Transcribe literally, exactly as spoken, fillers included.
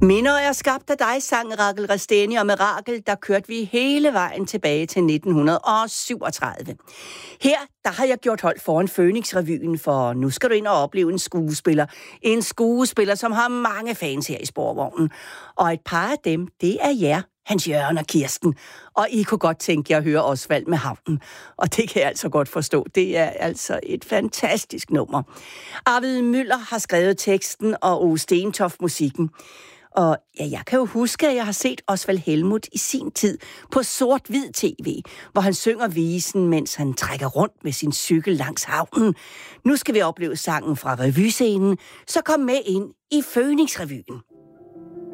Minder er skabt af dig, sang Rakel Resteni, og med Rakel, der kørte vi hele vejen tilbage til nitten syvogtredive. Her, der har jeg gjort hold foran Fønix-revyen, for nu skal du ind og opleve en skuespiller. En skuespiller, som har mange fans her i Sporvognen. Og et par af dem, det er jer, Hans Jørgen og Kirsten. Og I kunne godt tænke jer at høre Osvald med Havnen. Og det kan jeg altså godt forstå. Det er altså et fantastisk nummer. Arvid Møller har skrevet teksten, og Ove Stentoft musikken. Og ja, jeg kan jo huske, at jeg har set Osvald Helmuth i sin tid på sort-hvid tv, hvor han synger visen, mens han trækker rundt med sin cykel langs havnen. Nu skal vi opleve sangen fra revyscenen, så kom med ind i Fønix-revyen.